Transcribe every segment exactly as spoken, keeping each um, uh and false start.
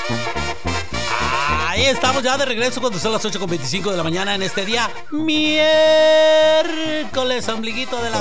Ahí estamos ya de regreso cuando son las ocho con veinticinco de la mañana en este día miércoles, ombliguito de la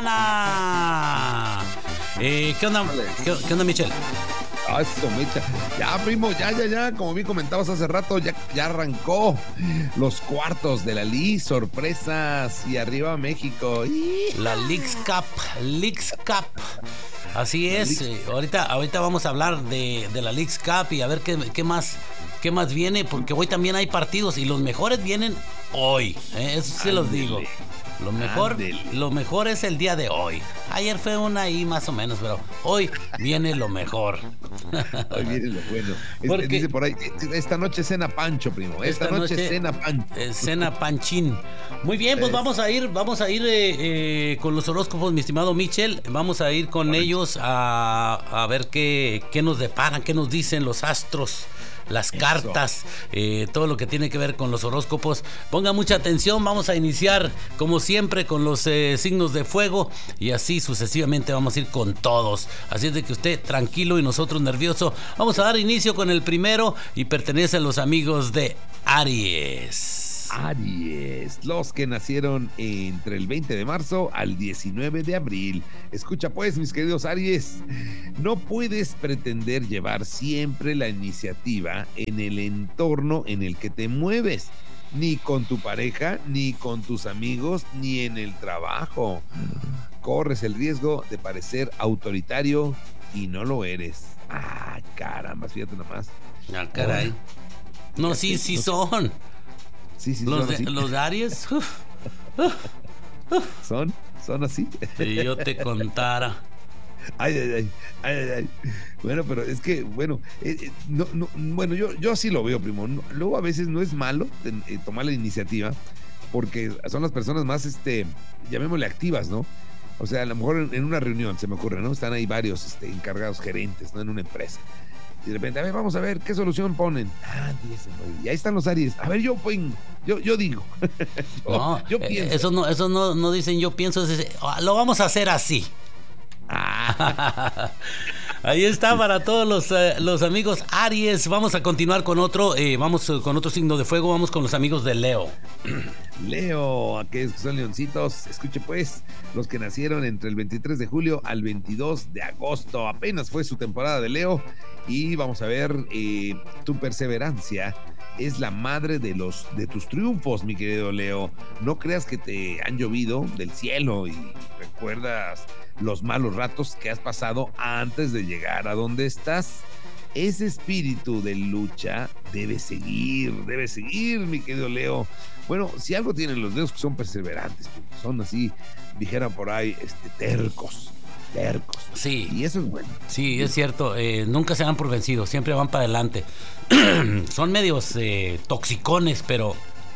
semana. Eh, ¿Qué onda? ¿Qué, qué onda, Michelle? Ah, eso, Micha. Ya, primo, ya, ya, ya. Como bien comentabas hace rato, ya, ya arrancó los cuartos de la Liga. Sorpresas. Y arriba México. La Leagues Cup. Leagues Cup. Así es. Eh, ahorita, ahorita vamos a hablar de, de la Leagues Cup y a ver qué, qué más. ¿Qué más viene? Porque hoy también hay partidos y los mejores vienen hoy. ¿eh? Eso sí los digo. Lo mejor, lo mejor es el día de hoy. Ayer fue una ahí más o menos, pero hoy viene lo mejor. Hoy viene lo bueno. Porque, dice por ahí, esta noche cena Pancho, primo. Esta, esta noche, noche cena Pancho. Eh, cena Panchín. Muy bien, pues es. vamos a ir, vamos a ir eh, eh, con los horóscopos, mi estimado Michel. Vamos a ir con Correcto. ellos a, a ver qué, qué nos deparan, qué nos dicen los astros. Las cartas, eh, todo lo que tiene que ver con los horóscopos. Ponga mucha atención, vamos a iniciar como siempre con los eh, signos de fuego y así sucesivamente vamos a ir con todos. Así es de que usted tranquilo y nosotros nervioso. Vamos a dar inicio con el primero y pertenece a los amigos de Aries. Aries, los que nacieron entre el veinte de marzo al diecinueve de abril. Escucha pues, mis queridos Aries, no puedes pretender llevar siempre la iniciativa en el entorno en el que te mueves, ni con tu pareja, ni con tus amigos, ni en el trabajo. Corres el riesgo de parecer autoritario y no lo eres. Ah, caramba, fíjate nomás. Ah, caray. No, sí, sí son. Sí, sí, los, son de, los de Aries uf, uf, uf. son son así. Si yo te contara. Ay, ay, ay, ay, ay, ay. Bueno, pero es que, bueno, eh, eh, no, no, bueno, yo, yo así lo veo, primo. No, luego a veces no es malo eh, tomar la iniciativa, porque son las personas más, este, llamémosle activas, ¿no? O sea, a lo mejor en, en una reunión se me ocurre, ¿no? Están ahí varios este, encargados, gerentes, ¿no? En una empresa. Y de repente, a ver, vamos a ver qué solución ponen. Ah, dicen, y ahí están los Aries. A ver, yo pongo, yo, yo digo. yo, no, yo pienso. Eso no, eso no, no dicen yo pienso, es, lo vamos a hacer así. Ah. Ahí está para todos los, eh, los amigos Aries. Vamos a continuar con otro, eh, vamos con otro signo de fuego. Vamos con los amigos de Leo. Leo, aquellos que son leoncitos, escuche pues, los que nacieron entre el veintitrés de julio al veintidós de agosto, apenas fue su temporada de Leo y vamos a ver, eh, tu perseverancia es la madre de los de tus triunfos, mi querido Leo. No creas que te han llovido del cielo y recuerdas los malos ratos que has pasado antes de llegar a donde estás. Ese espíritu de lucha debe seguir, debe seguir, mi querido Leo. Bueno, si algo tienen los Leos que son perseverantes, son así, dijeran por ahí, este, tercos, tercos. Sí. Y eso es bueno. Sí, es cierto, eh, nunca se dan por vencidos, siempre van para adelante. Son medios eh, toxicones, pero...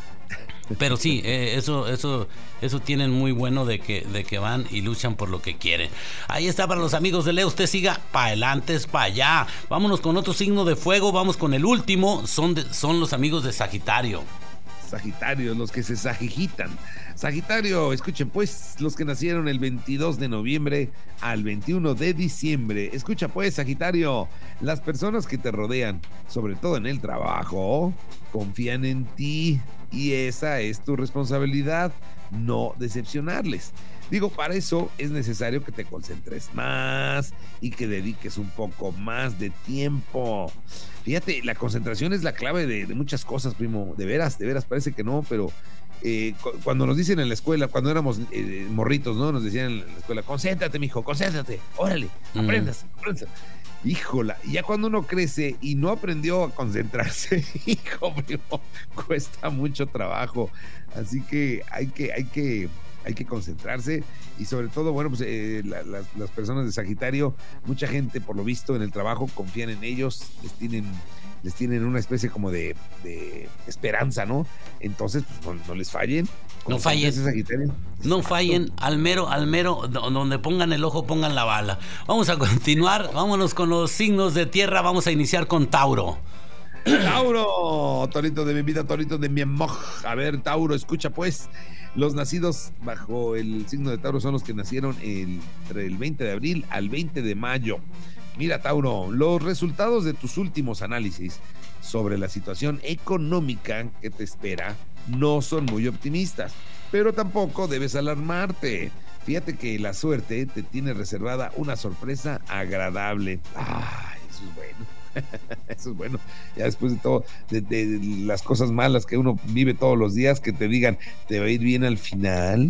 Pero sí, eh, eso, eso, eso tienen muy bueno de que, de que van y luchan por lo que quieren. Ahí está para los amigos de Leo. Usted siga para adelante, es para allá. Vámonos con otro signo de fuego. Vamos con el último. Son, de, son los amigos de Sagitario. Sagitario, los que se sajijitan. Sagitario, escuchen pues, los que nacieron el veintidós de noviembre al veintiuno de diciembre. Escucha pues, Sagitario, las personas que te rodean, sobre todo en el trabajo, confían en ti y esa es tu responsabilidad, no decepcionarles. Digo, para eso es necesario que te concentres más y que dediques un poco más de tiempo. Fíjate, la concentración es la clave de, de muchas cosas, primo. De veras, de veras, parece que no, pero eh, cu- cuando nos dicen en la escuela, cuando éramos eh, morritos, ¿no? Nos decían en la escuela, concéntrate, mijo, concéntrate, órale, aprendas, mm. aprendas. Híjola, ya cuando uno crece y no aprendió a concentrarse, hijo, primo, cuesta mucho trabajo. Así que hay que, hay que, hay que concentrarse y sobre todo, bueno, pues eh, la, las, las personas de Sagitario, mucha gente por lo visto en el trabajo confían en ellos, les tienen, les tienen una especie como de, de esperanza, ¿no? Entonces, pues no, no les fallen. No fallen, no fallen, al mero, al mero, donde pongan el ojo, pongan la bala. Vamos a continuar, vámonos con los signos de tierra, vamos a iniciar con Tauro. Tauro, torito de mi vida, torito de mi amor. A ver, Tauro, escucha pues, los nacidos bajo el signo de Tauro son los que nacieron el, entre el veinte de abril al veinte de mayo. Mira, Tauro, los resultados de tus últimos análisis sobre la situación económica que te espera no son muy optimistas, pero tampoco debes alarmarte. Fíjate que la suerte te tiene reservada una sorpresa agradable. Ay, eso es bueno. Eso es bueno. Ya después de todo, de, de, de las cosas malas que uno vive todos los días, que te digan, te va a ir bien al final,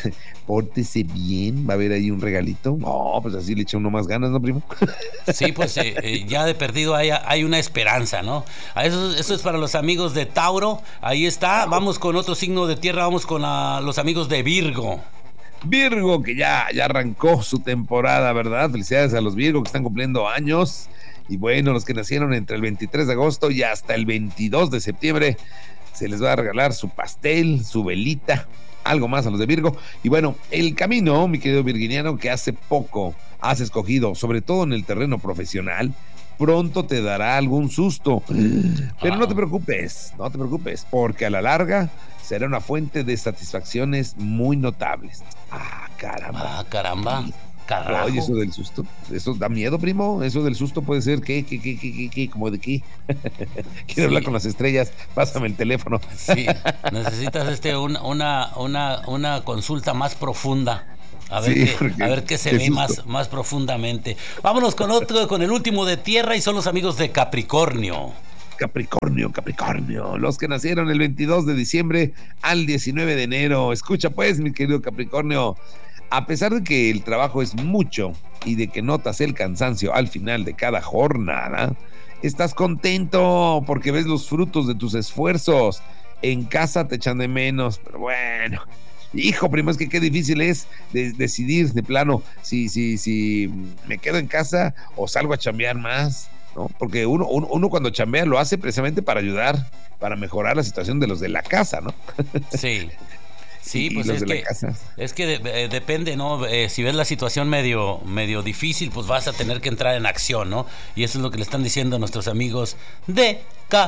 pórtese bien, va a haber ahí un regalito. No, pues así le echa uno más ganas, ¿no, primo? Sí, pues eh, eh, ya de perdido hay, hay una esperanza, ¿no? Eso, eso es para los amigos de Tauro. Ahí está. Vamos con otro signo de tierra, vamos con la, los amigos de Virgo. Virgo, que ya, ya arrancó su temporada, ¿verdad? Felicidades a los Virgo que están cumpliendo años. Y bueno, los que nacieron entre el veintitrés de agosto y hasta el veintidós de septiembre, se les va a regalar su pastel, su velita, algo más a los de Virgo. Y bueno, el camino, mi querido virginiano, que hace poco has escogido, sobre todo en el terreno profesional, pronto te dará algún susto. Pero no te preocupes, no te preocupes, porque a la larga será una fuente de satisfacciones muy notables. Ah, caramba. Ah, caramba. Carajo. Oye, eso del susto, eso da miedo, primo. Eso del susto puede ser que, que, que, que, que, que como de qué. Quiero sí. hablar con las estrellas, pásame el teléfono. Sí, necesitas este una, una, una, una consulta más profunda. A ver, sí, qué, a ver qué se qué ve más, más profundamente. Vámonos con otro, con el último de tierra, y son los amigos de Capricornio. Capricornio, Capricornio, los que nacieron el veintidós de diciembre al diecinueve de enero. Escucha pues, mi querido Capricornio, a pesar de que el trabajo es mucho y de que notas el cansancio al final de cada jornada, estás contento porque ves los frutos de tus esfuerzos. En casa te echan de menos, pero bueno, hijo, primo, es que qué difícil es de decidir de plano si, si, si me quedo en casa o salgo a chambear más, ¿no? Porque uno, uno, uno cuando chambea lo hace precisamente para ayudar, para mejorar la situación de los de la casa, ¿no? Sí. Sí, pues es que, es que de, de, depende, ¿no? Eh, si ves la situación medio, medio difícil, pues vas a tener que entrar en acción, ¿no? Y eso es lo que le están diciendo a nuestros amigos de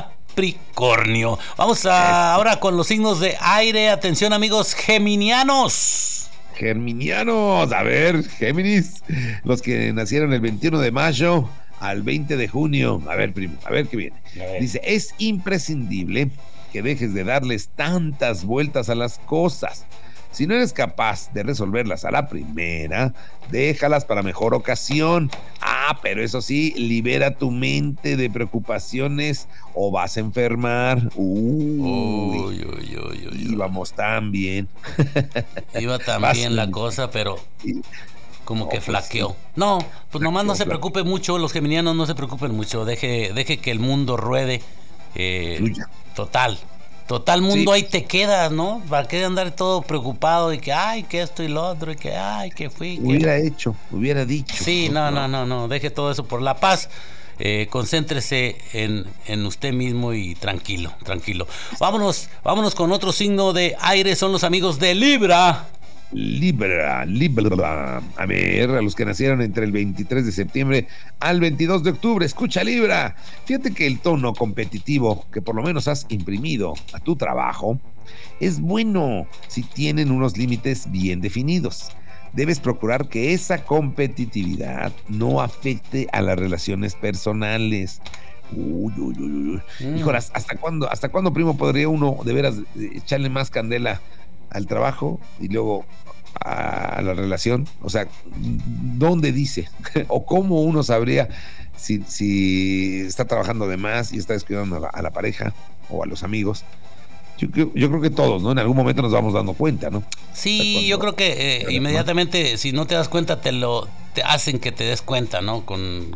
Capricornio. Vamos a, ahora con los signos de aire. Atención, amigos geminianos. Geminianos, a ver, Géminis, los que nacieron el veintiuno de mayo al veinte de junio. A ver, primo, a ver qué viene. Dice, es imprescindible que dejes de darles tantas vueltas a las cosas. Si no eres capaz de resolverlas a la primera, déjalas para mejor ocasión. Ah, pero eso sí, libera tu mente de preocupaciones o vas a enfermar. Uy, uy, uy, uy, uy. Íbamos tan bien. Iba tan bien la cosa, pero como no, que flaqueó. Pues sí. No, pues nomás no se preocupe mucho, los geminianos no se preocupen mucho. Deje, deje que el mundo ruede. Eh, total, total mundo, sí. Ahí te quedas, ¿no? ¿Para qué andar todo preocupado y que, ay, que esto y lo otro y que, ay, que fui? Hubiera que... hecho, hubiera dicho. Sí, no, no, no, no, deje todo eso por la paz. Eh, concéntrese en, en usted mismo y tranquilo, tranquilo. Vámonos, vámonos con otro signo de aire, son los amigos de Libra. Libra, Libra. A ver, a los que nacieron entre el veintitrés de septiembre al veintidós de octubre, escucha, Libra. Fíjate que el tono competitivo que por lo menos has imprimido a tu trabajo es bueno si tienen unos límites bien definidos. Debes procurar que esa competitividad no afecte a las relaciones personales. Uy, uy, uy, uy. Mm. Híjole, ¿hasta cuándo, hasta cuándo, primo, podría uno de veras echarle más candela al trabajo y luego a la relación? O sea, ¿dónde dice? ¿O cómo uno sabría si, si está trabajando de más y está descuidando a la, a la pareja o a los amigos? Yo, yo, yo creo que todos, ¿no? En algún momento nos vamos dando cuenta, ¿no? Sí, o sea, cuando, yo creo que eh, inmediatamente, si no te das cuenta, te lo te hacen que te des cuenta, ¿no? Con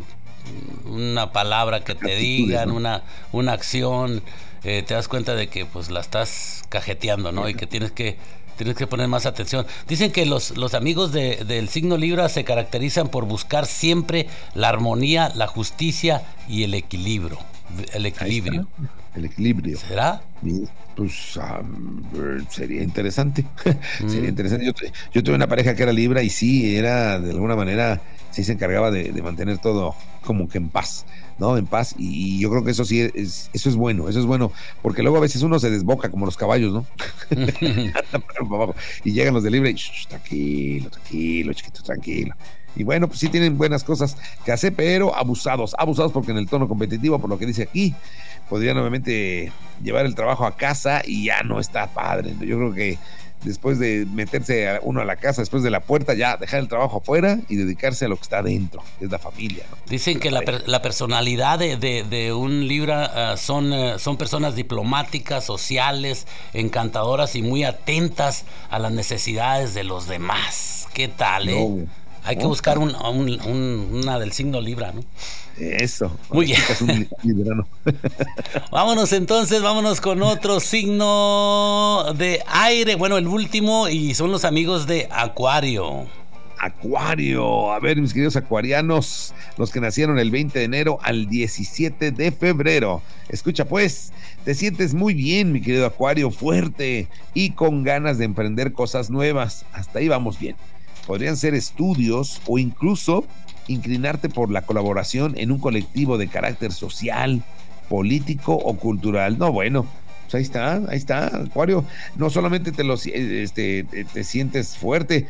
una palabra que te digan, ¿no? una, una acción, eh, te das cuenta de que pues la estás cajeteando, ¿no? Y que tienes que tienes que poner más atención. Dicen que los, los amigos de, del signo Libra se caracterizan por buscar siempre la armonía, la justicia y el equilibrio. El equilibrio. El equilibrio. ¿Será? Pues um, sería interesante. Mm. Sería interesante. Yo, yo tuve una pareja que era Libra y sí, era de alguna manera, sí se encargaba de, de mantener todo como que en paz, ¿no? En paz. Y, y yo creo que eso sí es, eso es bueno, eso es bueno, porque luego a veces uno se desboca como los caballos, ¿no? Y llegan los de Libra y shh, tranquilo, tranquilo, chiquito, tranquilo. Y bueno, pues sí tienen buenas cosas que hacer, pero abusados, abusados porque en el tono competitivo, por lo que dice aquí, podrían obviamente llevar el trabajo a casa y ya no está padre. Yo creo que después de meterse a uno a la casa, después de la puerta, ya dejar el trabajo afuera y dedicarse a lo que está adentro, que es la familia, ¿no? Dicen que la, per, la personalidad de, de, de un Libra uh, son, uh, son personas diplomáticas, sociales, encantadoras y muy atentas a las necesidades de los demás. ¿Qué tal, eh? No, Hay no, que buscar un, un, un, una del signo Libra, ¿no? Eso. Muy bien. Es un librano. Vámonos entonces, vámonos con otro signo de aire. Bueno, el último, y son los amigos de Acuario. Acuario. A ver, mis queridos acuarianos, los que nacieron el veinte de enero al diecisiete de febrero. Escucha pues, te sientes muy bien, mi querido Acuario, fuerte y con ganas de emprender cosas nuevas. Hasta ahí vamos bien. Podrían ser estudios o incluso inclinarte por la colaboración en un colectivo de carácter social, político o cultural. No, bueno, pues ahí está, ahí está, Acuario. No solamente te, lo, este, te, te sientes fuerte,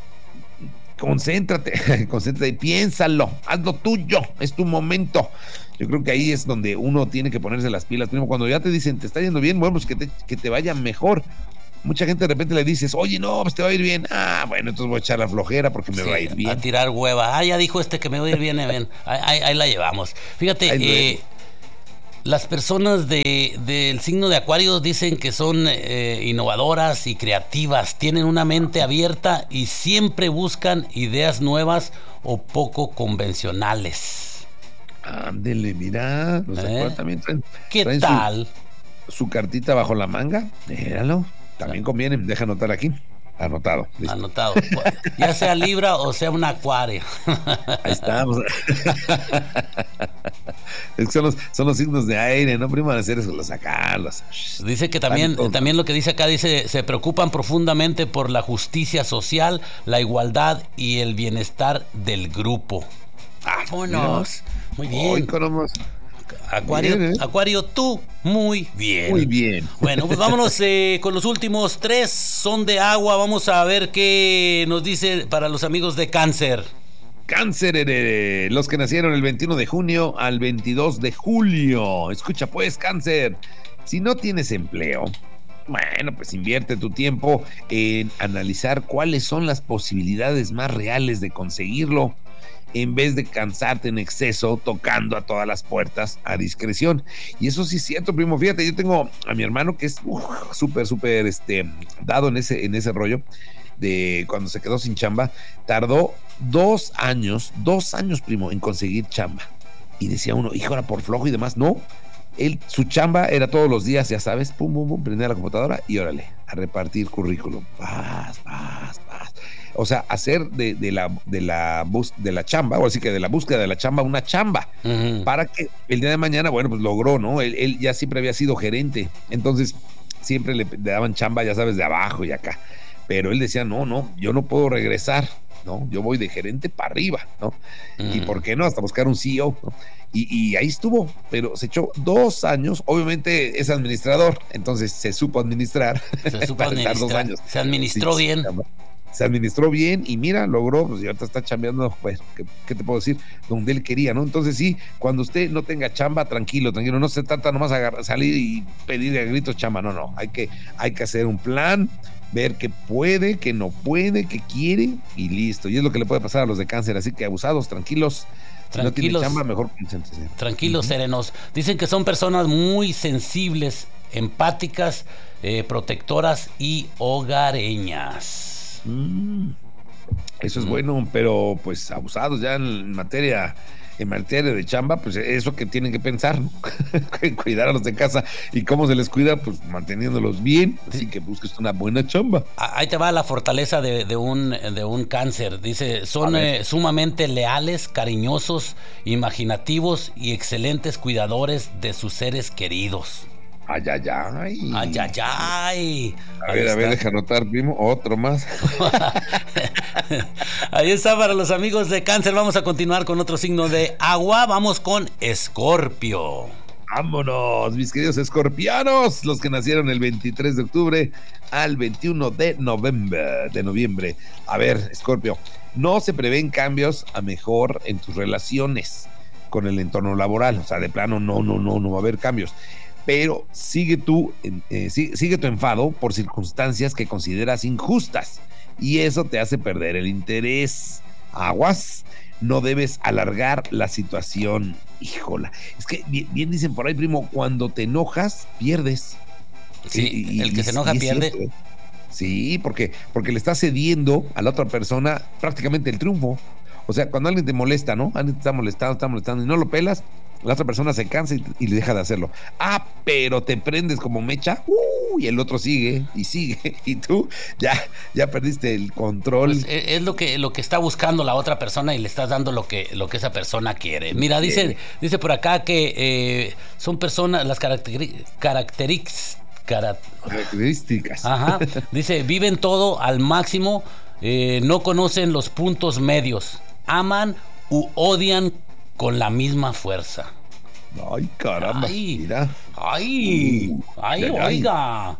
concéntrate, concéntrate y piénsalo, hazlo tuyo, es tu momento. Yo creo que ahí es donde uno tiene que ponerse las pilas. Primero, cuando ya te dicen, te está yendo bien, bueno, pues que te, que te vaya mejor. Mucha gente de repente le dices, oye, no, pues te va a ir bien. Ah, bueno, entonces voy a echar la flojera porque me sí, va a ir bien. A tirar hueva. Ah, ya dijo este que me va a ir bien, ven. Ahí, ahí, ahí la llevamos. Fíjate, eh, las personas de, del signo de Acuario dicen que son eh, innovadoras y creativas, tienen una mente abierta y siempre buscan ideas nuevas o poco convencionales. Ándele, mira. Los ¿Eh? también traen, ¿Qué traen tal? Su, su cartita bajo la manga. Míralo. También conviene, deja anotar aquí. Anotado. Listo. Anotado. Ya sea Libra o sea un Acuario. Ahí estamos. Es que son los, son los signos de aire, ¿no? Primo, hacer eso, los sacarlos. Dice que también, también lo que dice acá, dice, se preocupan profundamente por la justicia social, la igualdad y el bienestar del grupo. ¡Vámonos! Muy bien. Hoy conocemos. Acuario, bien, ¿eh? Acuario, tú muy bien. Muy bien. Bueno, pues vámonos eh, con los últimos tres. Son de agua. Vamos a ver qué nos dice para los amigos de Cáncer. Cáncer, eh, los que nacieron el veintiuno de junio al veintidós de julio. Escucha pues, Cáncer, si no tienes empleo, bueno, pues invierte tu tiempo en analizar cuáles son las posibilidades más reales de conseguirlo, en vez de cansarte en exceso tocando a todas las puertas a discreción. Y eso sí es cierto, primo. Fíjate, yo tengo a mi hermano que es súper, súper este, dado en ese, en ese rollo de cuando se quedó sin chamba. Tardó dos años, dos años, primo, en conseguir chamba. Y decía uno, hijo, era por flojo y demás. No, él, su chamba era todos los días, ya sabes, pum, pum, pum, prendía la computadora y órale, a repartir currículum. Paz, paz, paz. O sea, hacer de, de, la, de, la bus, de la chamba, o así que de la búsqueda de la chamba, una chamba, uh-huh. Para que el día de mañana, bueno, pues logró, ¿no? Él, él ya siempre había sido gerente, entonces siempre le, le daban chamba, ya sabes, de abajo y acá. Pero él decía, no, no, yo no puedo regresar, ¿no? Yo voy de gerente para arriba, ¿no? Uh-huh. Y por qué no, hasta buscar un C E O, ¿no? Y, y ahí estuvo, pero se echó dos años. Obviamente es administrador, entonces se supo administrar. Se supo administrar, dos años. Se administró sí, bien. Se administró bien y mira, logró, pues y ahorita está chambeando, pues, ¿qué, ¿qué te puedo decir? Donde él quería, ¿no? Entonces sí, cuando usted no tenga chamba, tranquilo, tranquilo, no se trata nomás de salir y pedir a gritos chamba, no, no, hay que, hay que hacer un plan, ver qué puede, qué no puede, qué quiere y listo. Y es lo que le puede pasar a los de Cáncer, así que abusados, tranquilos. Si tranquilos, no tiene chamba, mejor concéntrese. Tranquilos, uh-huh. Serenos. Dicen que son personas muy sensibles, empáticas, eh, protectoras y hogareñas. Mm, eso es mm. bueno, pero pues abusados ya en materia en materia de chamba, pues eso que tienen que pensar, ¿no? Cuidar a los de casa. ¿Y cómo se les cuida? Pues manteniéndolos bien, así que busques una buena chamba. Ahí te va la fortaleza de, de un de un Cáncer. Dice, son eh, sumamente leales, cariñosos, imaginativos y excelentes cuidadores de sus seres queridos. Ay, ay, ay. Ay, ay, ay. A ver, a ver, deja anotar, primo. Otro más. Ahí está para los amigos de Cáncer. Vamos a continuar con otro signo de agua. Vamos con Escorpio. Vámonos, mis queridos escorpianos, los que nacieron el veintitrés de octubre al veintiuno de noviembre, de noviembre. A ver, Escorpio, no se prevén cambios a mejor en tus relaciones con el entorno laboral. O sea, de plano, no, no, no, no va a haber cambios. Pero sigue tu, eh, sigue, sigue tu enfado por circunstancias que consideras injustas. Y eso te hace perder el interés. Aguas. No debes alargar la situación. Híjola. Es que bien, bien dicen por ahí, primo, cuando te enojas, pierdes. Sí, y, el que y, se enoja pierde. Cierto. Sí, porque, porque le estás cediendo a la otra persona prácticamente el triunfo. O sea, cuando alguien te molesta, ¿no? Alguien te está molestando, está molestando y no lo pelas, la otra persona se cansa y, y le deja de hacerlo. Ah, pero te prendes como mecha, uh, y el otro sigue y sigue, y tú ya, ya perdiste el control. Pues es lo que, lo que está buscando la otra persona y le estás dando lo que, lo que esa persona quiere. Mira, dice, dice por acá que eh, son personas, las caracteri- características. Características. Ajá. Dice, viven todo al máximo, eh, no conocen los puntos medios, aman u odian con la misma fuerza. Ay, caramba. Ay, mira. Ay, uh, ay, ay, oiga.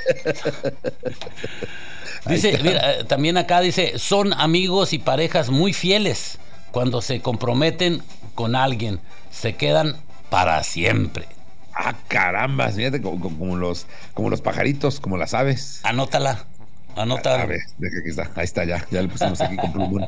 Dice, mira, también acá dice, son amigos y parejas muy fieles. Cuando se comprometen con alguien, se quedan para siempre. Ah, caramba, fíjate, como, como, los, como los pajaritos, como las aves. Anótala. Anota. A ver, deja que está. Ahí está, ya. Ya le pusimos aquí con plumón.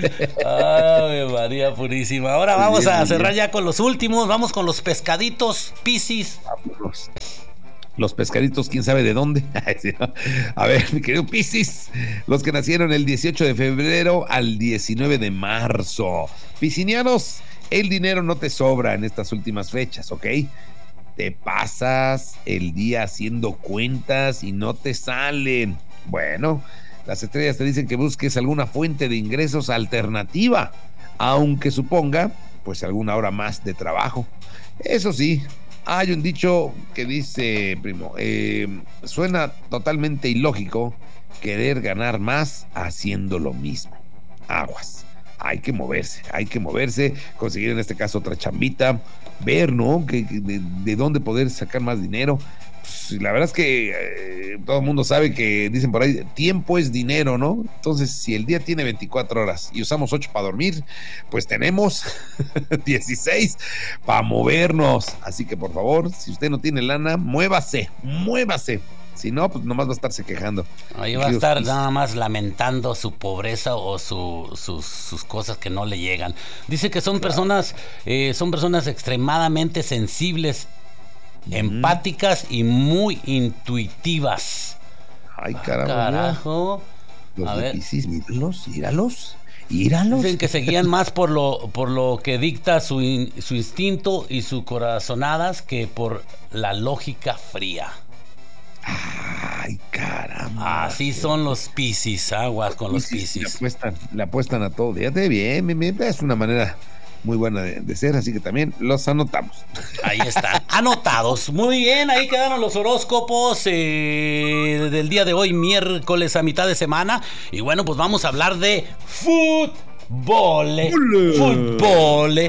Ay, María Purísima. Ahora vamos bien, a cerrar bien. Ya con los últimos. Vamos con los pescaditos, Piscis. Los, los pescaditos, quién sabe de dónde. A ver, mi querido Piscis. Los que nacieron el dieciocho de febrero al diecinueve de marzo. Piscinianos, el dinero no te sobra en estas últimas fechas, ¿ok? Te pasas el día haciendo cuentas y no te salen. Bueno, las estrellas te dicen que busques alguna fuente de ingresos alternativa, aunque suponga, pues, alguna hora más de trabajo. Eso sí, hay un dicho que dice, primo, eh, suena totalmente ilógico querer ganar más haciendo lo mismo. Aguas. Hay que moverse, hay que moverse, conseguir en este caso otra chambita, ver, ¿no? Que, que de, de dónde poder sacar más dinero. Pues, la verdad es que eh, todo el mundo sabe que dicen por ahí, tiempo es dinero, ¿no? Entonces, si el día tiene veinticuatro horas y usamos ocho para dormir, pues tenemos dieciséis para movernos. Así que, por favor, si usted no tiene lana, muévase, muévase. Si no, pues nomás va a estarse quejando. Ahí va a estar nada más lamentando su pobreza o su, sus, sus cosas que no le llegan. Dice que son claro. personas, eh, son personas extremadamente sensibles, mm. empáticas y muy intuitivas. Ay, caramba. Ah, carajo. Los a de Piscis, míralos, míralos. Íralos. Dicen que se guían más por lo, por lo que dicta su, in, su instinto y sus corazonadas que por la lógica fría. Ay, caramba. Así son los Piscis, aguas con los Piscis. Le apuestan, le apuestan a todo. Fíjate bien, bien, bien, es una manera muy buena de, de ser, así que también los anotamos. Ahí están, anotados. Muy bien, ahí quedaron los horóscopos eh, del día de hoy, miércoles a mitad de semana. Y bueno, pues vamos a hablar de fútbol. Fútbol.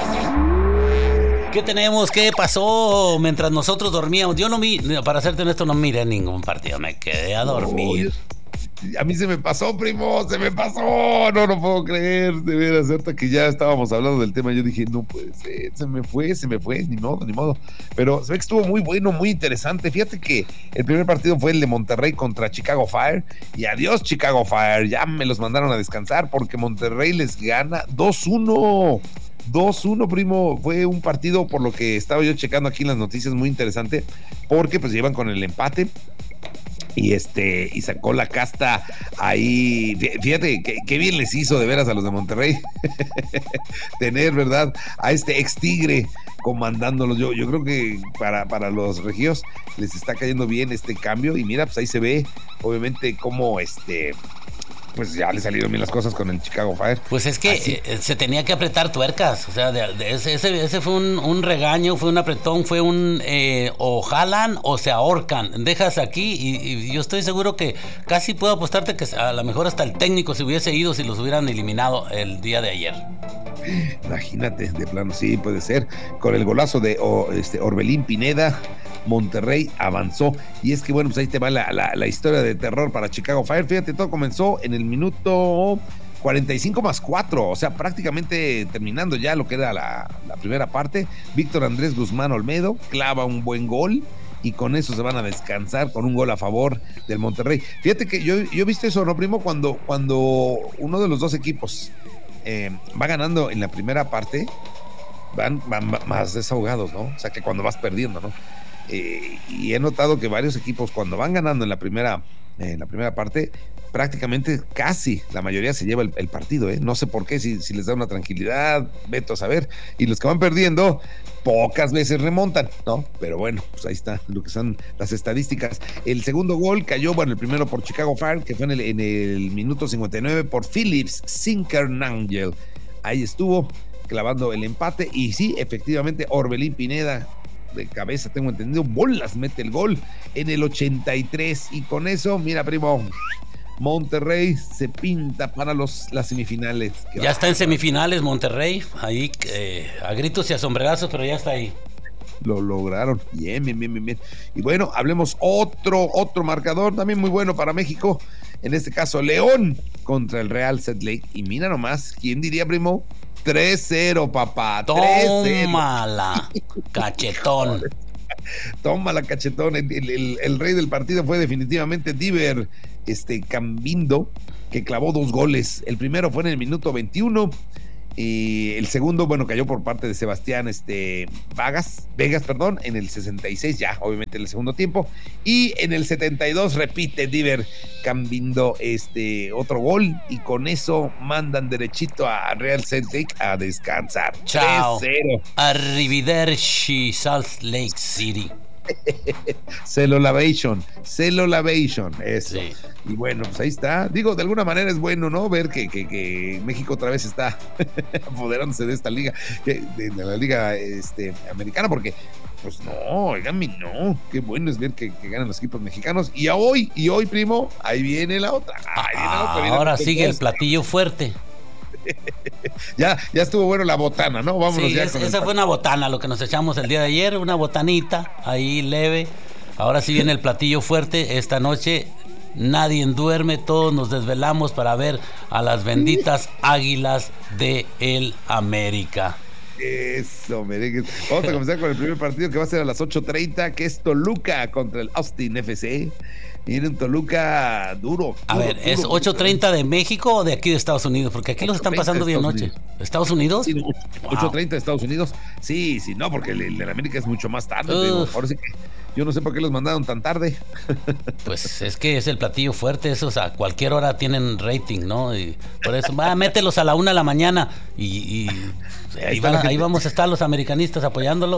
¿Qué tenemos? ¿Qué pasó mientras nosotros dormíamos? Yo no vi, para serte honesto, no miré ningún partido, me quedé a dormir. No, a mí se me pasó, primo, se me pasó, no, no puedo creer, de veras, hasta que ya estábamos hablando del tema, yo dije, no puede ser, se me fue, se me fue, ni modo, ni modo, pero se ve que estuvo muy bueno, muy interesante. Fíjate que el primer partido fue el de Monterrey contra Chicago Fire, y adiós Chicago Fire, ya me los mandaron a descansar porque Monterrey les gana dos uno. dos uno, primo, fue un partido, por lo que estaba yo checando aquí en las noticias, muy interesante, porque pues llevan con el empate y este y sacó la casta ahí. Fíjate qué, qué bien les hizo de veras a los de Monterrey tener, ¿verdad?, a este ex Tigre comandándolos. Yo, yo creo que para, para los regios les está cayendo bien este cambio, y mira, pues ahí se ve obviamente cómo este pues ya le salieron bien las cosas con el Chicago Fire. Pues es que eh, se tenía que apretar tuercas, o sea, de, de ese, ese, ese fue un, un regaño, fue un apretón, fue un eh, o jalan o se ahorcan, dejas aquí y, y yo estoy seguro que casi puedo apostarte que a lo mejor hasta el técnico se hubiese ido si los hubieran eliminado el día de ayer. Imagínate, de plano, sí, puede ser. Con el golazo de oh, este, Orbelín Pineda, Monterrey avanzó. Y es que, bueno, pues ahí te va la, la, la historia de terror para Chicago Fire. Fíjate, todo comenzó en el minuto cuarenta y cinco más cuatro, o sea, prácticamente terminando ya lo que era la, la primera parte. Víctor Andrés Guzmán Olmedo clava un buen gol y con eso se van a descansar con un gol a favor del Monterrey. Fíjate que yo, yo he visto eso, ¿no, primo? Cuando, cuando uno de los dos equipos eh, va ganando en la primera parte, van, van más desahogados, ¿no? O sea, que cuando vas perdiendo, ¿no? Eh, y he notado que varios equipos cuando van ganando en la primera, eh, en la primera parte, prácticamente casi la mayoría se lleva el, el partido, ¿eh? No sé por qué, si, si les da una tranquilidad, veto a saber. Y los que van perdiendo, pocas veces remontan, ¿no? Pero bueno, pues ahí está lo que son las estadísticas. El segundo gol cayó, bueno, el primero por Chicago Fire, que fue en el, en el minuto cincuenta y nueve por Phillips Zinkernagel. Ahí estuvo clavando el empate. Y sí, efectivamente, Orbelín Pineda, de cabeza tengo entendido, bolas mete el gol en el ochenta y tres. Y con eso, mira, primo, Monterrey se pinta para los, las semifinales. Ya va? Está en semifinales Monterrey, ahí eh, a gritos y a sombrerazos, pero ya está ahí. Lo lograron, bien, bien, bien, bien, bien. Y bueno, hablemos otro, otro marcador también muy bueno para México, en este caso León contra el Real Salt Lake. Y mira nomás, ¿quién diría, primo? tres cero, papá. Tómala, cachetón. Tómala, cachetón. El, el, el rey del partido fue definitivamente Diver este, Cambindo, que clavó dos goles. El primero fue en el minuto veintiuno. Y el segundo, bueno, cayó por parte de Sebastián este, Vagas, Vegas, perdón, en el sesenta y seis, ya, obviamente en el segundo tiempo. Y en el setenta y dos repite Diver Cambindo este, otro gol. Y con eso mandan derechito a Real Salt Lake a descansar. Chao. tres cero. Arrivederci, Salt Lake City. Celolavation, Celolavation, eso. Sí. Y bueno, pues ahí está. Digo, de alguna manera es bueno, ¿no? Ver que, que, que México otra vez está apoderándose de esta liga, de, de la liga este, americana, porque, pues no, oiganme, no. Qué bueno es ver que, que ganan los equipos mexicanos. Y a hoy, y hoy, primo, ahí viene la otra. Ahí viene la otra. Ahora sigue el platillo fuerte. ya, ya estuvo bueno la botana, ¿no? Vámonos sí, ya. Es, con esa el... fue una botana, lo que nos echamos el día de ayer, una botanita ahí leve. Ahora sí viene el platillo fuerte. Esta noche nadie duerme, todos nos desvelamos para ver a las benditas Águilas de el América. Eso, merengues. Vamos a comenzar con el primer partido, que va a ser a las ocho treinta, que es Toluca contra el Austin F C. Miren, Toluca duro. A duro, ver, duro, ¿es ocho treinta de México o de aquí de Estados Unidos? Porque aquí los están pasando de noche. ¿Estados Unidos? Sí, ocho treinta de Estados Unidos. Sí, sí, no, porque el de América es mucho más tarde. Digo, ahora sí que yo no sé por qué los mandaron tan tarde. Pues es que es el platillo fuerte, esos a cualquier hora tienen rating, ¿no? Y por eso, va, mételos a la una de la mañana y, y ahí, van, ahí vamos a estar los americanistas apoyándolo.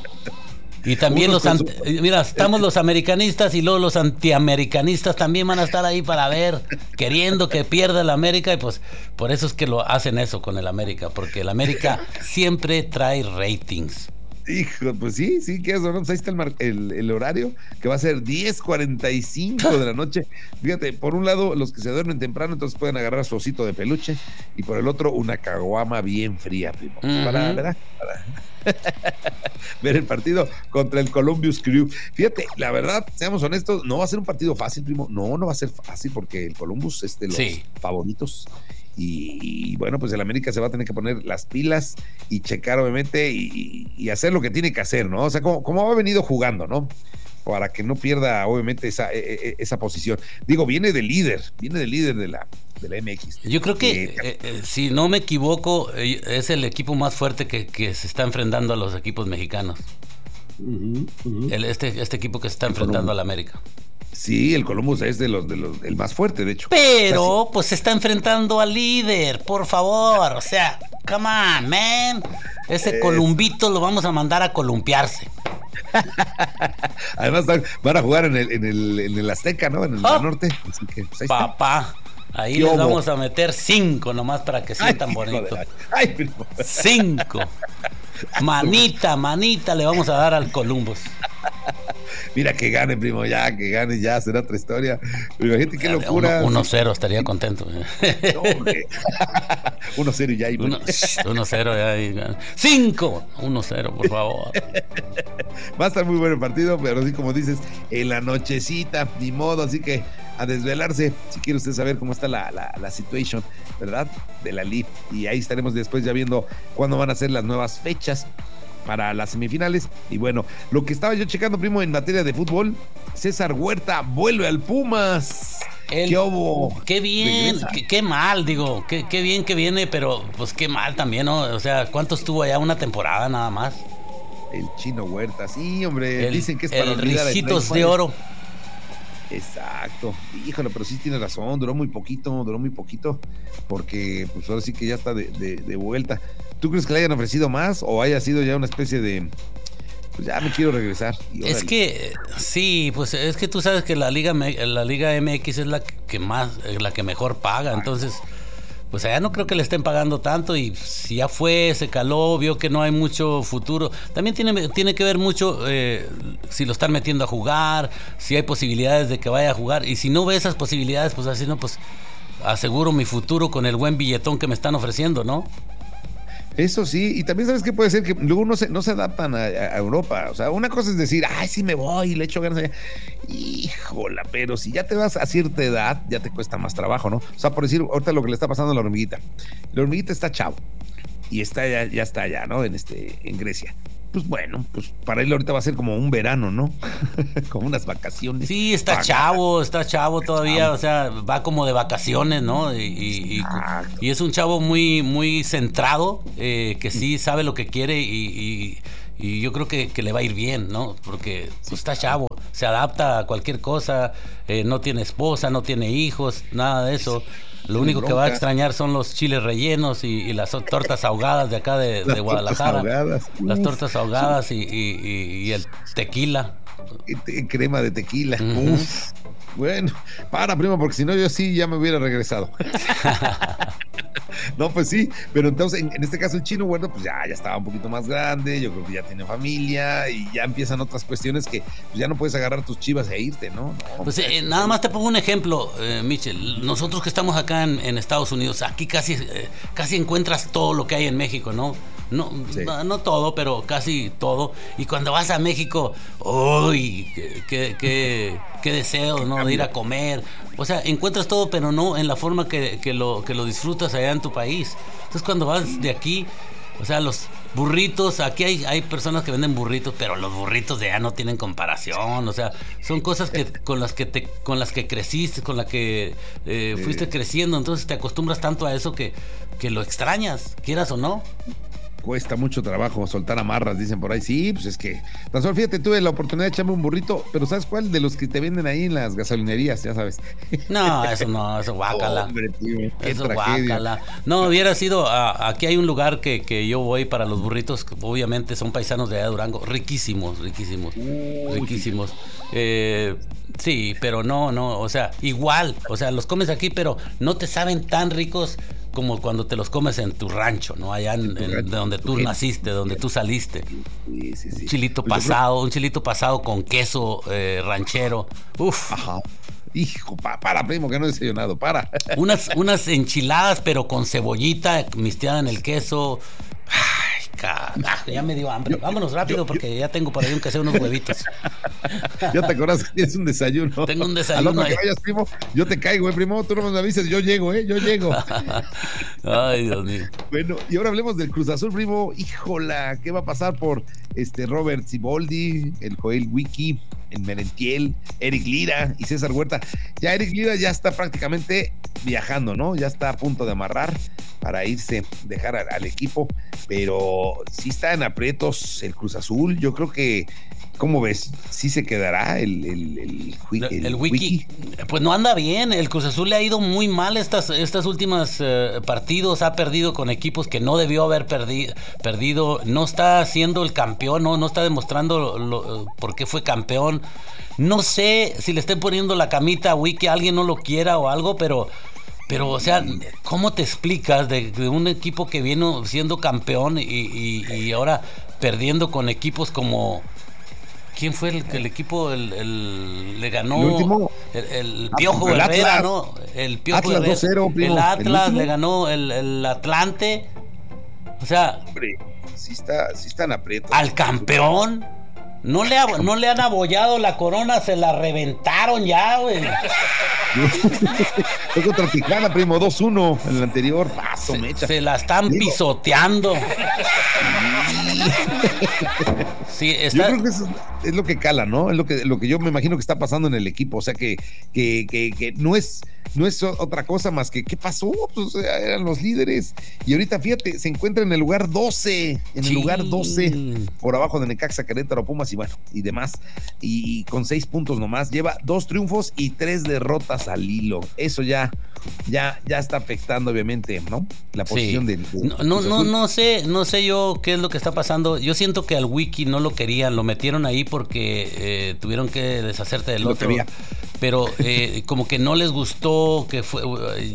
Y también Unos los anti, su... mira, estamos los americanistas y luego los antiamericanistas también van a estar ahí para ver, queriendo que pierda el América, y pues por eso es que lo hacen eso con el América, porque el América siempre trae ratings. Hijo, pues sí, sí, que eso, ¿no? Pues ahí está el, mar, el, el horario, que va a ser diez cuarenta y cinco de la noche. Fíjate, por un lado, los que se duermen temprano, entonces pueden agarrar su osito de peluche, y por el otro, una caguama bien fría, primo. Uh-huh. Para, ¿verdad? Para ver el partido contra el Columbus Crew. Fíjate, la verdad, seamos honestos, no va a ser un partido fácil, primo. No, no va a ser fácil, porque el Columbus es de los sí. favoritos. Y, y bueno, pues el América se va a tener que poner las pilas y checar, obviamente, y, y hacer lo que tiene que hacer, ¿no? O sea, como, como ha venido jugando, ¿no? Para que no pierda, obviamente, esa, esa posición. Digo, viene de líder, viene de líder de la, de la M X. Yo creo que, eh, eh, eh, si no me equivoco, eh, es el equipo más fuerte que, que se está enfrentando a los equipos mexicanos. Uh-huh, uh-huh. El, este, este equipo que se está enfrentando al América. Sí, el Columbus es de los, de los, el más fuerte, de hecho. Pero, o sea, sí. pues se está enfrentando al líder, por favor. O sea, come on, man. Ese es... Columbito lo vamos a mandar a columpiarse. Además, van a jugar en el, en el, en el Azteca, ¿no? En el oh, norte. Así que, pues ahí papá, está. Ahí les vamos a meter cinco nomás para que sientan bonito. Ay, pero... Cinco. Manita, manita le vamos a dar al Columbus. Mira que gane, primo, ya, que gane, ya, será otra historia. Pero imagínate qué locura. uno cero, estaría contento. No, uno cero y ya. uno cero ya. cinco uno cero, por favor. Va a estar muy bueno el partido, pero así como dices, en la nochecita, ni modo, así que a desvelarse, si quiere usted saber cómo está la, la, la situation, ¿verdad? De la L I V. Y ahí estaremos después ya viendo cuándo van a ser las nuevas fechas para las semifinales. Y bueno, lo que estaba yo checando, primo, en materia de fútbol, César Huerta vuelve al Pumas. El, ¿Qué hubo? Qué bien, qué, qué mal, digo, qué, qué bien que viene, pero pues qué mal también, ¿no? O sea, ¿cuánto estuvo allá? Una temporada nada más. El Chino Huerta, sí, hombre, el, dicen que es para el Ricitos de Oro. Exacto, híjole, pero sí tiene razón, duró muy poquito, duró muy poquito, porque pues ahora sí que ya está de, de, de vuelta. ¿Tú crees que le hayan ofrecido más o haya sido ya una especie de, pues ya me quiero regresar? Es que, sí, pues es que tú sabes que la Liga, la Liga M X es la que más, la que mejor paga, entonces, pues allá no creo que le estén pagando tanto y si ya fue, se caló, vio que no hay mucho futuro. También tiene, tiene que ver mucho eh, si lo están metiendo a jugar, si hay posibilidades de que vaya a jugar y si no ve esas posibilidades, pues así no, pues aseguro mi futuro con el buen billetón que me están ofreciendo, ¿no? Eso sí, y también sabes que puede ser que luego no se, no se adaptan a, a Europa. O sea, una cosa es decir, ay, sí me voy y le echo ganas allá. Híjola, pero si ya te vas a cierta edad, ya te cuesta más trabajo, ¿no? O sea, por decir, ahorita lo que le está pasando a la hormiguita. La hormiguita está chavo y está ya, ya está allá, ¿no? En este, en Grecia. Pues bueno, pues para él ahorita va a ser como un verano, ¿no? Como unas vacaciones. Sí, está Paga. chavo, está chavo todavía, chavo. O sea, va como de vacaciones, ¿no? Y, y, y, y es un chavo muy, muy centrado, eh, que sí sabe lo que quiere y, y, y yo creo que, que le va a ir bien, ¿no? Porque pues, está chavo, se adapta a cualquier cosa, eh, no tiene esposa, no tiene hijos, nada de eso. Lo único que va a extrañar son los chiles rellenos y, y las tortas ahogadas de acá de, de Guadalajara. Ahogadas. Las tortas ahogadas y, y, y, y el tequila. Y crema de tequila. Uh-huh. Uf. Bueno, para, primo, porque si no yo sí ya me hubiera regresado. No, pues sí, pero entonces en, en este caso el Chino, bueno, pues ya, ya estaba un poquito más grande, yo creo que ya tiene familia y ya empiezan otras cuestiones que pues ya no puedes agarrar tus chivas e irte, ¿no? no pues eh, nada más te pongo un ejemplo, eh, Michel, nosotros que estamos acá en, en Estados Unidos, aquí casi, eh, casi encuentras todo lo que hay en México, ¿no? No, sí. no, no todo, pero casi todo. Y cuando vas a México, uy, qué, qué, qué, qué deseo, ¿no? De ir a comer. O sea, encuentras todo, pero no en la forma que, que, lo, que lo disfrutas allá en tu país. Entonces, cuando vas de aquí, o sea, los burritos, aquí hay, hay personas que venden burritos, pero los burritos de allá no tienen comparación. O sea, son cosas que con las que te, con las que creciste, con las que eh, fuiste creciendo. Entonces te acostumbras tanto a eso que, que lo extrañas, quieras o no. Cuesta mucho trabajo soltar amarras, dicen por ahí. Sí, pues es que tan solo fíjate, tuve la oportunidad de echarme un burrito, pero ¿sabes cuál? De los que te venden ahí en las gasolinerías, ya sabes. No, eso no, eso guácala. Hombre, tío, eso guácala. No, hubiera sido, a, aquí hay un lugar que, que yo voy para los burritos, que obviamente son paisanos de allá de Durango, riquísimos, riquísimos, Uy, riquísimos. Sí. Eh, sí, pero no, no, o sea, igual, o sea, los comes aquí, pero no te saben tan ricos como cuando te los comes en tu rancho, ¿no? Allá en, en, en donde tú naciste, donde tú saliste. Sí, sí, sí. Un chilito pasado, un chilito pasado con queso eh, ranchero. Uf. Ajá. Hijo, pa, para, primo, que no he desayunado, para. Unas, unas enchiladas, pero con cebollita misteada en el queso. Ay, carajo, ya me dio hambre. Vámonos rápido yo, porque yo, ya tengo por ahí un que hacer unos huevitos. Ya te acuerdas que tienes un desayuno. Tengo un desayuno. A lo que vayas, primo, yo te caigo, eh, primo. Tú no me avises, yo llego, eh, yo llego. Ay, Dios mío. Bueno, y ahora hablemos del Cruz Azul, primo. Híjola, ¿qué va a pasar por este Robert Siboldi, el Joel Wiki, el Merentiel, Eric Lira y César Huerta? Ya Eric Lira ya está prácticamente viajando, ¿no? Ya está a punto de amarrar para irse, dejar al, al equipo, pero sí está en aprietos el Cruz Azul. Yo creo que, ¿cómo ves? ¿Sí se quedará el, el, el, el, el, el wiki? wiki? Pues no anda bien, el Cruz Azul le ha ido muy mal estas, estas últimas eh, partidos, ha perdido con equipos que no debió haber perdi, perdido, no está siendo el campeón, no, no está demostrando lo, por qué fue campeón. No sé si le estén poniendo la camita a Wiki, alguien no lo quiera o algo, pero... Pero, o sea, ¿cómo te explicas de, de un equipo que viene siendo campeón y, y, y ahora perdiendo con equipos como, ¿Quién fue el que el equipo el, el, le ganó? El último. El, el Piojo el Herrera, Atlas. ¿no? El Piojo Atlas Herrera. dos cero, primo. El Atlas ¿El le ganó el, el Atlante. O sea, hombre, sí, está, sí están aprietos. Al campeón. No le, ha, no le han abollado la corona, se la reventaron ya, güey. Fue contra Tijuana, primo, dos uno en el anterior. Paso, se, mecha. se la están Digo. pisoteando. Sí, está... Yo creo que eso es lo que cala, ¿no? Es lo que, lo que yo me imagino que está pasando en el equipo. O sea, que, que, que, que no es... No es otra cosa más que ¿qué pasó? Pues eran los líderes. Y ahorita, fíjate, se encuentra en el lugar doce. En sí. el lugar doce. Por abajo de Necaxa, Querétaro, Pumas y bueno, y demás. Y, y con seis puntos nomás. Lleva dos triunfos y tres derrotas al hilo. Eso ya, ya, ya está afectando, obviamente, ¿no? La posición sí. de, de. No, no, no, no sé, no sé yo qué es lo que está pasando. Yo siento que al Wiki no lo querían, lo metieron ahí porque eh, tuvieron que deshacerse del lo otro. Quería. Pero eh, como que no les gustó que fue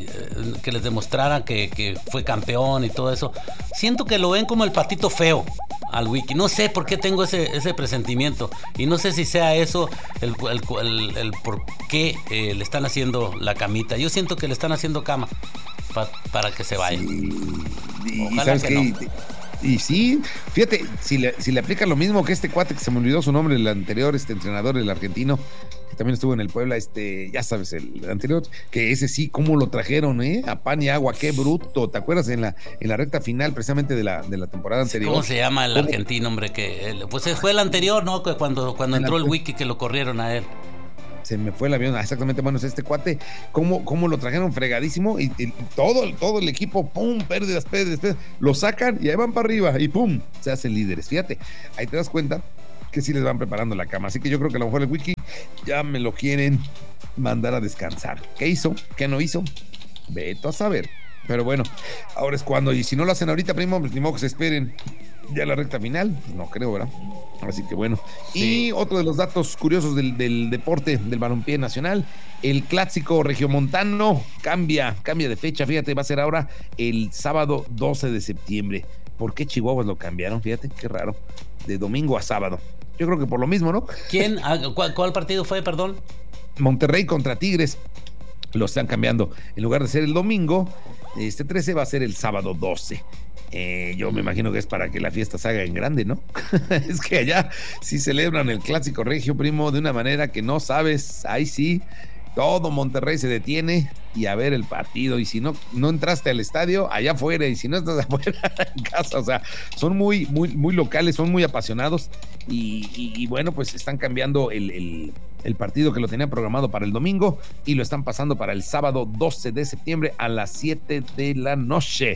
que les demostrara que, que fue campeón y todo eso. Siento que lo ven como el patito feo al Wiki. No sé por qué tengo ese, ese presentimiento. Y no sé si sea eso el, el, el, el por qué eh, le están haciendo la camita. Yo siento que le están haciendo cama pa, para que se vaya. Sí. Y, Ojalá ¿sabes que qué? no. Y sí, fíjate, si le, si le aplican lo mismo que este cuate que se me olvidó su nombre, el anterior, este entrenador, el argentino, que también estuvo en el Puebla, este, ya sabes, el anterior, que ese sí, cómo lo trajeron, ¿eh? A pan y agua, qué bruto. ¿Te acuerdas en la, en la recta final precisamente de la, de la temporada anterior? ¿Cómo se llama el ¿Cómo? argentino, hombre? Que él, pues fue el anterior, ¿no? Que cuando, cuando entró el Wiki que lo corrieron a él. Se me fue el avión, exactamente. Bueno, es este cuate, cómo, cómo lo trajeron fregadísimo y, y todo, todo el equipo, pum, pérdidas, pérdidas, pérdidas, lo sacan y ahí van para arriba y pum, se hacen líderes. Fíjate, ahí te das cuenta que sí les van preparando la cama. Así que yo creo que a lo mejor el Wiki ya me lo quieren mandar a descansar. ¿Qué hizo? ¿Qué no hizo? Veto a saber. Pero bueno, ahora es cuando, y si no lo hacen ahorita, primo, pues ni modo que se esperen ya la recta final, no creo, ¿verdad? Así que bueno. Sí. Y otro de los datos curiosos del, del deporte, del balompié nacional, el clásico regiomontano cambia, cambia de fecha, fíjate, va a ser ahora el sábado doce de septiembre. ¿Por qué Chihuahuas lo cambiaron? Fíjate, qué raro, de domingo a sábado. Yo creo que por lo mismo, ¿no? ¿Quién? ¿Cuál, cuál partido fue, perdón? Monterrey contra Tigres. Lo están cambiando. En lugar de ser el domingo, este trece va a ser el sábado doce. Eh, yo me imagino que es para que la fiesta se haga en grande, ¿no? Es que allá sí celebran el clásico regio, primo, de una manera que no sabes. Ahí sí, todo Monterrey se detiene y a ver el partido. Y si no, no entraste al estadio, allá afuera. Y si no estás afuera, en casa. O sea, son muy, muy, muy locales, son muy apasionados. Y, y, y bueno, pues están cambiando el, el, el partido que lo tenían programado para el domingo y lo están pasando para el sábado doce de septiembre a las siete de la noche.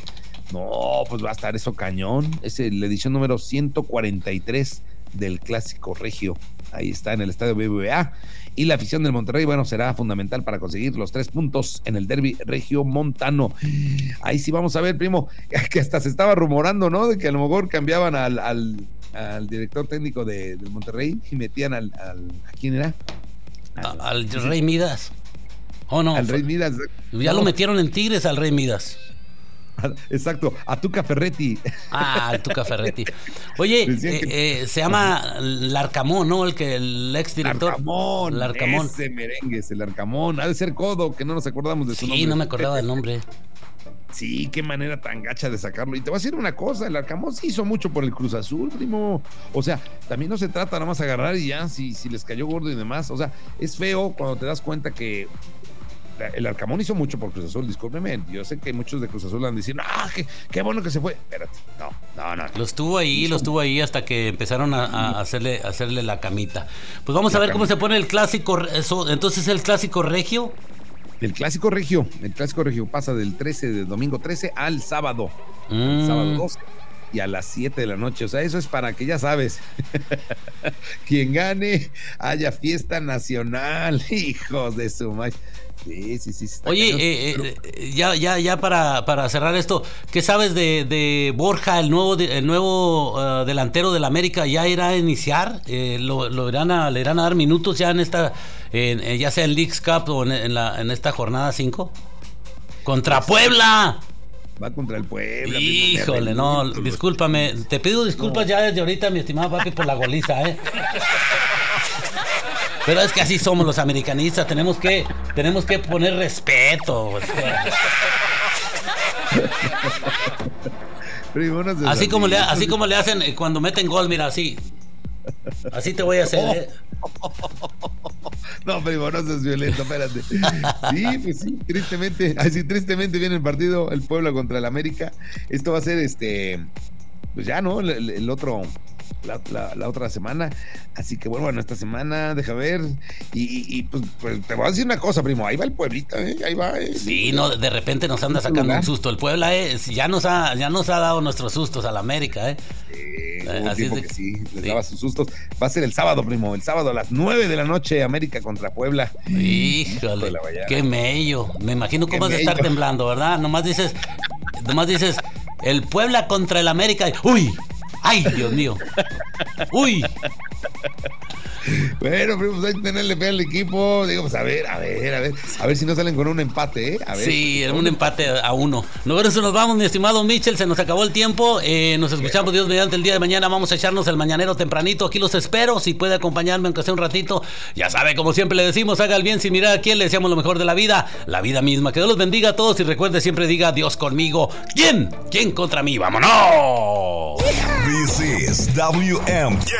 No, pues va a estar eso cañón. Es la edición número ciento cuarenta y tres del Clásico Regio. Ahí está en el estadio B B V A. Y la afición del Monterrey, bueno, será fundamental para conseguir los tres puntos en el derbi regio montano. Ahí sí vamos a ver, primo, que hasta se estaba rumorando, ¿no? De que a lo mejor cambiaban al, al, al director técnico de, del Monterrey y metían al, al ¿a quién era? Al, al Rey Midas. Oh, no. Al Rey Midas. Ya no. Lo metieron en Tigres al Rey Midas. Exacto, a Tuca Ferretti. Ah, a Tuca Ferretti. Oye, eh, que... eh, se llama Larcamón, ¿no? El que el ex director. Larcamón, Larcamón. Ese merengue, ese Larcamón. Ha de ser Codo, que no nos acordamos de su sí, nombre. Sí, no me acordaba del nombre. Sí, qué manera tan gacha de sacarlo. Y te voy a decir una cosa, el Arcamón sí hizo mucho por el Cruz Azul, primo. O sea, también no se trata nada más agarrar y ya, si, si les cayó gordo y demás. O sea, es feo cuando te das cuenta que el Arcamón hizo mucho por Cruz Azul, discúlpeme. Yo sé que muchos de Cruz Azul van a decir, ah, qué, qué bueno que se fue. Espérate, no, no, no. Los tuvo ahí, los tuvo ahí hasta que empezaron a, a hacerle, a hacerle la camita. Pues vamos la a ver camita. Cómo se pone el clásico. Eso, entonces, el clásico regio. El clásico regio, el clásico regio pasa del trece, de domingo trece al sábado, mm. al sábado doce y a las siete de la noche. O sea, eso es para que ya sabes, quien gane haya fiesta nacional, hijos de su madre. Sí, sí, sí. Oye, eh, eh, ya, ya, ya para, para cerrar esto, ¿qué sabes de, de Borja, el nuevo, el nuevo uh, delantero del América? ¿Ya irá a iniciar? Eh, lo, lo irán a, ¿Le irán a dar minutos ya en esta, en, ya sea en Leagues Cup o en, en, la, en esta jornada cinco? ¡Contra Puebla! Va contra el Puebla. Híjole, no, discúlpame. Te pido disculpas no. ya desde ahorita, mi estimado papi, por la goliza, ¿eh? Pero es que así somos los americanistas, tenemos que, tenemos que poner respeto. O sea. Primo, no seas Así así. como le, así como le hacen cuando meten gol, mira, así. Así te voy a hacer, ¿eh? No, primo, no seas violento, espérate. Sí, pues sí, tristemente, así tristemente viene el partido, el Puebla contra el América. Esto va a ser este, pues ya, ¿no? El, el otro, la, la, la otra semana. Así que bueno, bueno, esta semana, deja ver. Y, y, y pues, pues te voy a decir una cosa, primo, ahí va el Pueblita, ¿eh? Ahí va. Eh. Sí, no, de repente nos anda sacando un susto. El Puebla eh, ya nos ha, ya nos ha dado nuestros sustos a la América, ¿eh? Sí, Eh, un así tiempo es de- que sí, les sí. daba sus sustos. Va a ser el sábado, primo, el sábado a las nueve de la noche, América contra Puebla. Híjole, la vallada. qué mello. Me imagino Qué cómo vas a estar mello. temblando, ¿verdad? Nomás dices, nomás dices, el Puebla contra el América. ¡Uy! ¡Ay, Dios mío! ¡Uy! Bueno, primo, pues hay que tenerle fe al equipo. Digo, pues a ver, a ver, a ver. A ver si no salen con un empate, ¿eh? A ver. Sí, era un empate a uno. Nosotros nos vamos, mi estimado Mitchell. Se nos acabó el tiempo. Eh, nos escuchamos, Dios mediante, el día de mañana. Vamos a echarnos el mañanero tempranito. Aquí los espero. Si puede acompañarme, aunque sea un ratito. Ya sabe, como siempre le decimos, haga el bien sin mirar a quién. Le deseamos lo mejor de la vida. La vida misma. Que Dios los bendiga a todos. Y recuerde, siempre diga Dios conmigo. ¿Quién? ¿Quién contra mí? ¡Vámonos! This is W M K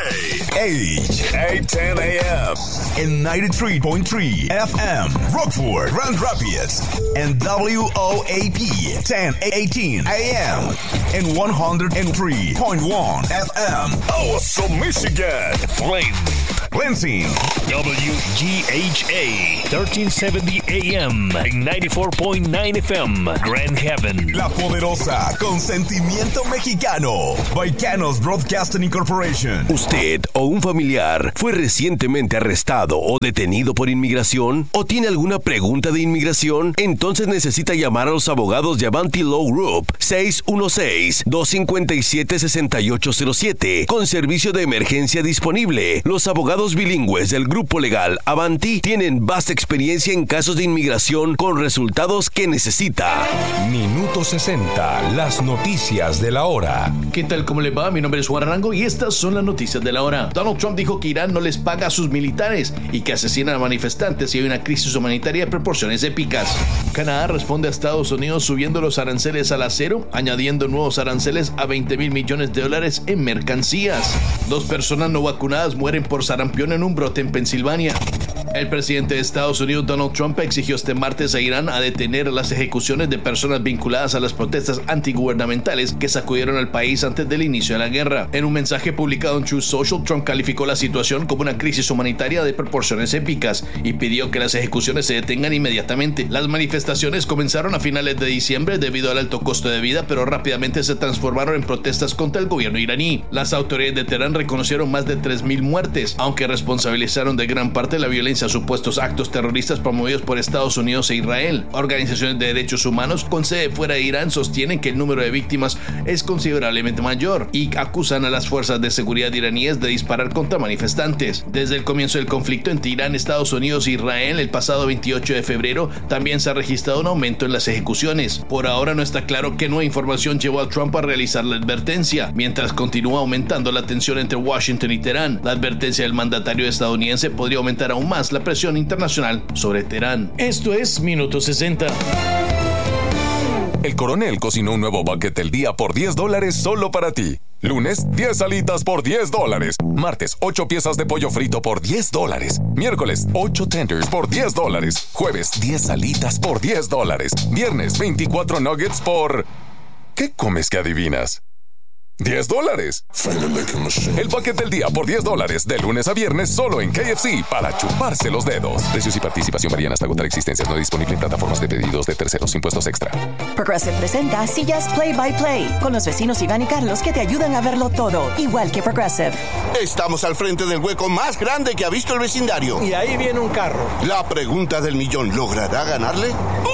H eight ten A M and ninety-three point three F M Rockford, Grand Rapids, and W O A P ten eighteen A M and one oh three point one F M Awesome, Michigan, Flint, Lansing, W G H A thirteen seventy A M and ninety-four point nine F M Grand Haven. La Poderosa, con sentimiento mexicano, Baicanos Broadcasting Incorporation. ¿Usted o un familiar fue recientemente arrestado o detenido por inmigración? ¿O tiene alguna pregunta de inmigración? Entonces necesita llamar a los abogados de Avanti Law Group seis uno seis, dos cinco siete, seis ocho cero siete con servicio de emergencia disponible. Los abogados bilingües del grupo legal Avanti tienen vasta experiencia en casos de inmigración con resultados que necesita. Minuto sesenta, las noticias de la hora. ¿Qué tal? ¿Cómo les va? Mi nombre es Juan Arango y estas son las noticias de la hora. Donald Trump dijo que Irán no les paga a sus militares y que asesinan a manifestantes y hay una crisis humanitaria de proporciones épicas. Canadá responde a Estados Unidos subiendo los aranceles al acero, añadiendo nuevos aranceles a veinte mil millones de dólares en mercancías. Dos personas no vacunadas mueren por sarampión en un brote en Pensilvania. El presidente de Estados Unidos, Donald Trump, exigió este martes a Irán a detener las ejecuciones de personas vinculadas a las protestas antigubernamentales que sacudieron al país antes del inicio de la guerra. En un mensaje publicado en Truth Social, Trump calificó la situación como una crisis humanitaria de proporciones épicas y pidió que las ejecuciones se detengan inmediatamente. Las manifestaciones comenzaron a finales de diciembre debido al alto costo de vida, pero rápidamente se transformaron en protestas contra el gobierno iraní. Las autoridades de Teherán reconocieron más de tres mil muertes, aunque responsabilizaron de gran parte la violencia a supuestos actos terroristas promovidos por Estados Unidos e Israel. Organizaciones de derechos humanos con sede fuera de Irán sostienen que el número de víctimas es considerablemente mayor y acusan a las fuerzas de seguridad iraníes de disparar contra manifestantes. Desde el comienzo del conflicto entre Irán, Estados Unidos e Israel el pasado veintiocho de febrero también se ha registrado un aumento en las ejecuciones. Por ahora no está claro qué nueva información llevó a Trump a realizar la advertencia, mientras continúa aumentando la tensión entre Washington y Teherán. La advertencia del mandatario estadounidense podría aumentar aún más la presión internacional sobre Teherán. Esto es Minuto sesenta. El Coronel cocinó un nuevo bucket del día por diez dólares solo para ti. Lunes, diez alitas por diez dólares. Martes, ocho piezas de pollo frito por diez dólares. Miércoles, ocho tenders por diez dólares. Jueves, diez alitas por diez dólares. Viernes, veinticuatro nuggets por... ¿Qué comes que adivinas? diez dólares. El bucket del día por diez dólares de lunes a viernes solo en K F C para chuparse los dedos. Precios y participación varían hasta agotar existencias. No disponible en plataformas de pedidos de terceros. Impuestos extra. Progressive presenta Sillas Play by Play con los vecinos Iván y Carlos que te ayudan a verlo todo, igual que Progressive. Estamos al frente del hueco más grande que ha visto el vecindario. Y ahí viene un carro. La pregunta del millón, ¿logrará ganarle? ¡Uy! ¡Cuidado!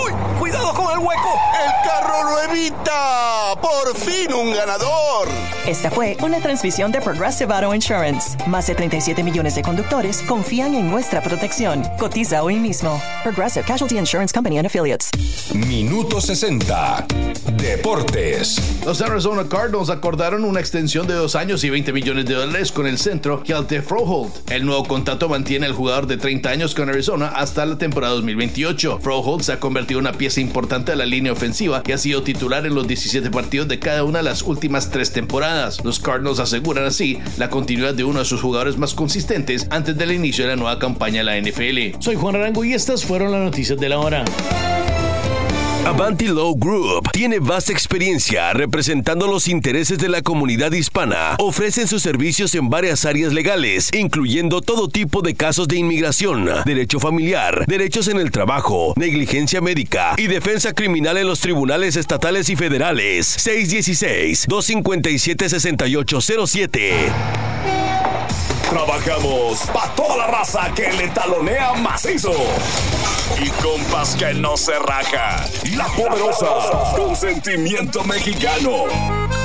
¡Cuidado con el hueco! ¡El carro lo evita! ¡Por fin un ganador! Esta fue una transmisión de Progressive Auto Insurance. Más de treinta y siete millones de conductores confían en nuestra protección. Cotiza hoy mismo. Progressive Casualty Insurance Company and Affiliates. Minuto sesenta. Deportes. Los Arizona Cardinals acordaron una extensión de dos años y veinte millones de dólares con el centro Hjalte Froholt. El nuevo contrato mantiene al jugador de treinta años con Arizona hasta la temporada dos mil veintiocho. Froholt se ha convertido en una pieza importante de la línea ofensiva y ha sido titular en los diecisiete partidos de cada una de las últimas tres temporadas. Los Cardinals aseguran así la continuidad de uno de sus jugadores más consistentes antes del inicio de la nueva campaña de la N F L. Soy Juan Arango y estas fueron las noticias de la hora. Avanti Law Group tiene vasta experiencia representando los intereses de la comunidad hispana. Ofrecen sus servicios en varias áreas legales, incluyendo todo tipo de casos de inmigración, derecho familiar, derechos en el trabajo, negligencia médica y defensa criminal en los tribunales estatales y federales. seis uno seis, dos cinco siete, seis ocho cero siete. Trabajamos para toda la raza que le talonea macizo. Y compas que no se raja. La Poderosa, con sentimiento mexicano.